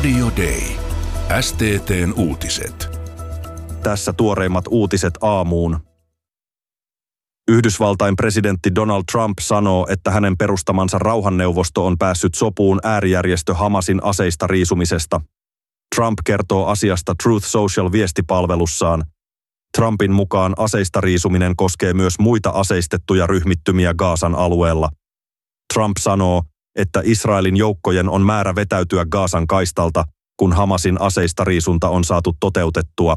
Radio Day. STT:n uutiset. Tässä tuoreimmat uutiset aamuun. Yhdysvaltain presidentti Donald Trump sanoo, että hänen perustamansa rauhanneuvosto on päässyt sopuun äärijärjestö Hamasin aseista riisumisesta. Trump kertoo asiasta Truth Social-viestipalvelussaan. Trumpin mukaan aseista riisuminen koskee myös muita aseistettuja ryhmittymiä Gazan alueella. Trump sanoo, että Israelin joukkojen on määrä vetäytyä Gazan kaistalta, kun Hamasin aseista riisunta on saatu toteutettua.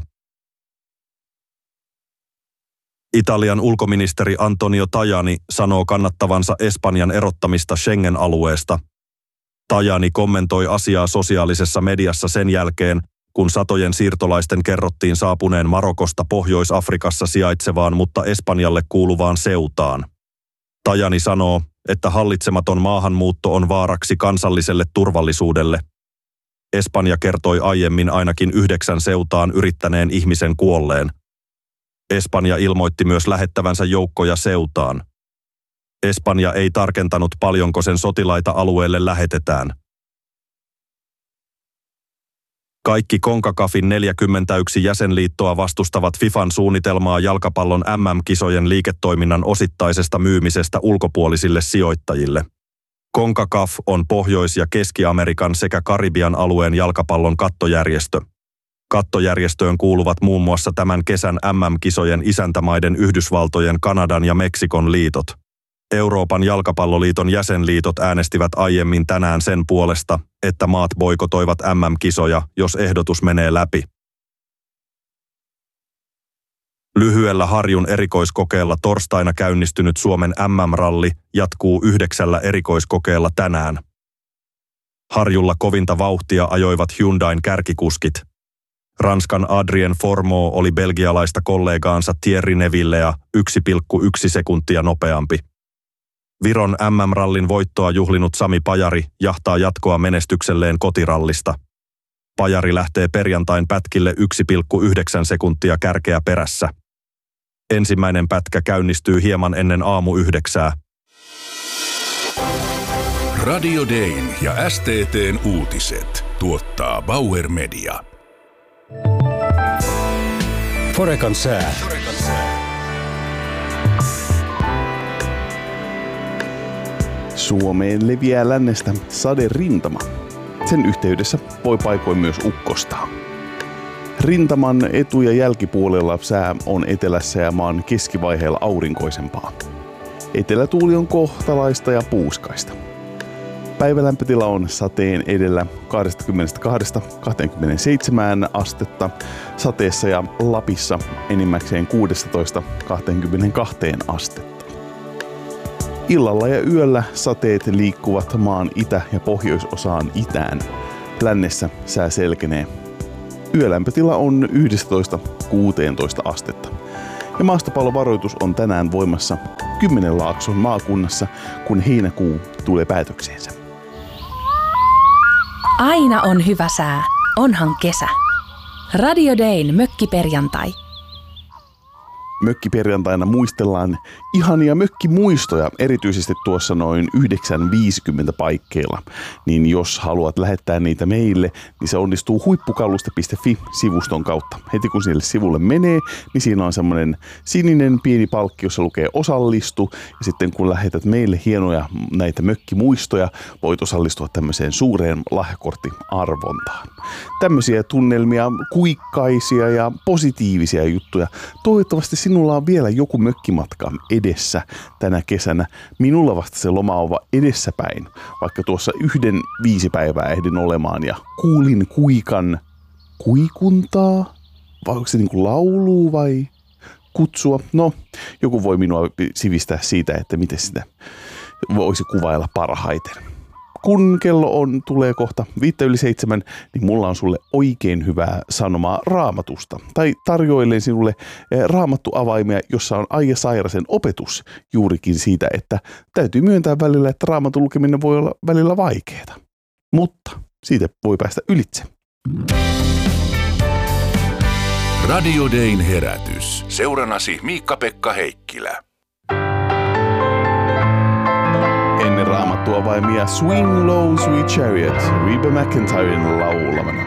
Italian ulkoministeri Antonio Tajani sanoo kannattavansa Espanjan erottamista Schengen-alueesta. Tajani kommentoi asiaa sosiaalisessa mediassa sen jälkeen, kun satojen siirtolaisten kerrottiin saapuneen Marokosta Pohjois-Afrikassa sijaitsevaan, mutta Espanjalle kuuluvaan Ceutaan. Tajani sanoo, että hallitsematon maahanmuutto on vaaraksi kansalliselle turvallisuudelle. Espanja kertoi aiemmin ainakin 9 Ceutaan yrittäneen ihmisen kuolleen. Espanja ilmoitti myös lähettävänsä joukkoja Ceutaan. Espanja ei tarkentanut paljonko sen sotilaita alueelle lähetetään. Kaikki CONCACAFin 41 jäsenliittoa vastustavat FIFAn suunnitelmaa jalkapallon MM-kisojen liiketoiminnan osittaisesta myymisestä ulkopuolisille sijoittajille. CONCACAF on Pohjois- ja Keski-Amerikan sekä Karibian alueen jalkapallon kattojärjestö. Kattojärjestöön kuuluvat muun muassa tämän kesän MM-kisojen isäntämaiden Yhdysvaltojen, Kanadan ja Meksikon liitot. Euroopan jalkapalloliiton jäsenliitot äänestivät aiemmin tänään sen puolesta, että maat boikotoivat MM-kisoja, jos ehdotus menee läpi. Lyhyellä Harjun erikoiskokeella torstaina käynnistynyt Suomen MM-ralli jatkuu 9 erikoiskokeella tänään. Harjulla kovinta vauhtia ajoivat Hyundain kärkikuskit. Ranskan Adrien Fourmaux oli belgialaista kollegaansa Thierry Nevillea 1,1 sekuntia nopeampi. Viron MM-rallin voittoa juhlinut Sami Pajari jahtaa jatkoa menestykselleen kotirallista. Pajari lähtee perjantain pätkille 1,9 sekuntia kärkeä perässä. Ensimmäinen pätkä käynnistyy hieman ennen aamu 9. Radio Dayn ja STT:n uutiset tuottaa Bauer Media. Forekan sää. Suomeen leviää lännestä saderintama. Sen yhteydessä voi paikoin myös ukkostaa. Rintaman etu- ja jälkipuolella sää on etelässä ja maan keskivaiheella aurinkoisempaa. Etelätuuli on kohtalaista ja puuskaista. Päivälämpötila on sateen edellä 22-27 astetta, sateessa ja Lapissa enimmäkseen 16-22 astetta. Illalla ja yöllä sateet liikkuvat maan itä- ja pohjoisosaan itään. Lännessä sää selkenee. Yölämpötila on 11-16 astetta. Ja maastopallovaroitus on tänään voimassa 10 maakunnassa, kun heinäkuu tulee päätökseensä. Aina on hyvä sää, onhan kesä. Radio Dayn mökkiperjantai. Mökkiperjantaina muistellaan ihania mökkimuistoja, erityisesti tuossa noin 9.50 paikkeilla. Niin jos haluat lähettää niitä meille, niin se onnistuu huippukaluste.fi-sivuston kautta. Heti kun sille sivulle menee, niin siinä on semmoinen sininen pieni palkki, jossa lukee osallistu. Ja sitten kun lähetät meille hienoja näitä mökkimuistoja, voit osallistua tämmöiseen suureen lahjakorttiarvontaan. Tämmöisiä tunnelmia, kuikkaisia ja positiivisia juttuja. Toivottavasti sinulla on vielä joku mökkimatka edessä tänä kesänä. Minulla vasta se loma on edessäpäin, vaikka tuossa 5 päivää ehdin olemaan ja kuulin kuikan kuikuntaa. Vai onko se niin kuin laulua vai kutsua? No, joku voi minua sivistää siitä, että miten sitä voisi kuvailla parhaiten. Kun kello tulee kohta 6:05, niin mulla on sulle oikein hyvää sanomaa Raamatusta. Tai tarjoilen sinulle raamattuavaimia, jossa on Aija Sairasen opetus juurikin siitä, että täytyy myöntää välillä, että raamatun lukeminen voi olla välillä vaikeaa. Mutta siitä voi päästä ylitse. Radio Dayn herätys. Seurannasi Miikka-Pekka Heikkilä. Ennen Raamattua tervetuloa vaimia Swing Low Sweet Chariot, Reba McEntiren laulamana.